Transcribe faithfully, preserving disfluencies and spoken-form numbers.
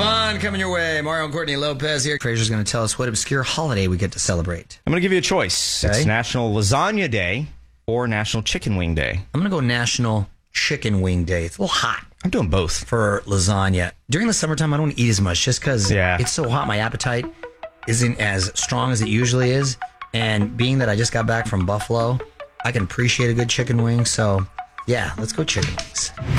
fun coming your way. Mario and Courtney Lopez here. Fraser's going to tell us what obscure holiday we get to celebrate. I'm going to give you a choice. Okay. It's National Lasagna Day or National Chicken Wing Day. I'm going to go National Chicken Wing Day. It's a little hot. I'm doing both. For lasagna. During the summertime, I don't eat as much just because yeah. it's so hot. My appetite isn't as strong as it usually is. And being that I just got back from Buffalo, I can appreciate a good chicken wing. So, yeah, let's go chicken wings.